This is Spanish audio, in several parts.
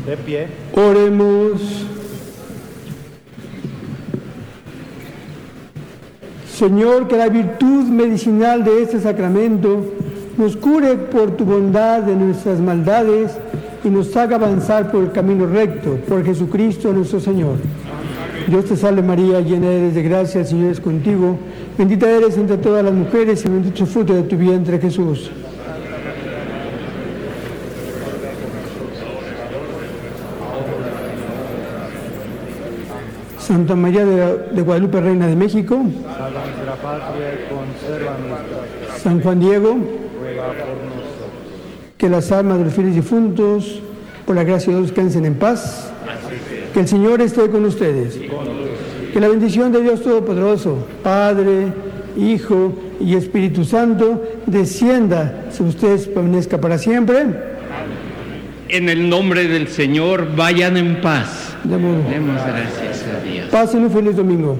De pie. Oremos. Señor, que la virtud medicinal de este sacramento nos cure por tu bondad de nuestras maldades y nos haga avanzar por el camino recto, por Jesucristo nuestro Señor. Dios te salve María, llena eres de gracia, el Señor es contigo. Bendita eres entre todas las mujeres y bendito el fruto de tu vientre, Jesús. Santa María de Guadalupe, Reina de México. Sálvanos de la patria y conserva nuestra paz. San Juan Diego. Ruega por nosotros. Que las almas de los fieles difuntos, por la gracia de Dios, descansen en paz. Que el Señor esté con ustedes. Que la bendición de Dios Todopoderoso, Padre, Hijo y Espíritu Santo, descienda sobre ustedes y permanezca para siempre. En el nombre del Señor, vayan en paz. Demos Gracias a Dios. pasen un feliz domingo.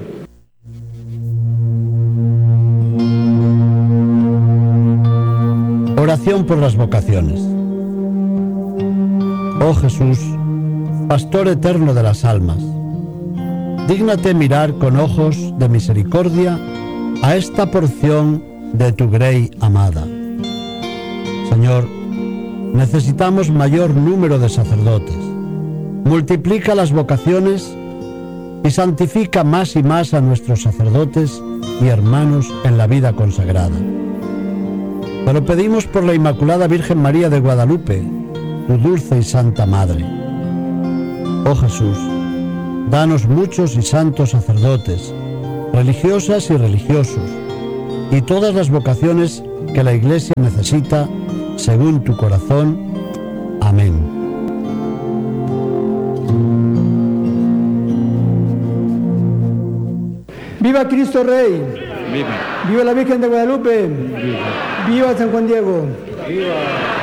Oración por las vocaciones. Oh Jesús, Pastor eterno de las almas, dígnate mirar con ojos de misericordia a esta porción de tu grey amada. Señor, necesitamos mayor número de sacerdotes. Multiplica las vocaciones y santifica más y más a nuestros sacerdotes y hermanos en la vida consagrada. Te lo pedimos por la Inmaculada Virgen María de Guadalupe, tu dulce y santa Madre. Oh Jesús, danos muchos y santos sacerdotes, religiosas y religiosos, y todas las vocaciones que la Iglesia necesita según tu corazón. Amén. ¡Viva Cristo Rey! Viva. ¡Viva la Virgen de Guadalupe! ¡Viva San Juan Diego! ¡Viva!